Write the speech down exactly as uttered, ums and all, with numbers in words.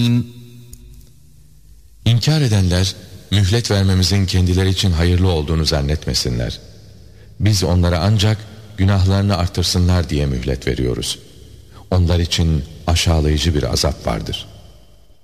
İnkar edenler, mühlet vermemizin kendileri için hayırlı olduğunu zannetmesinler. Biz onlara ancak günahlarını artırsınlar diye mühlet veriyoruz. Onlar için aşağılayıcı bir azap vardır.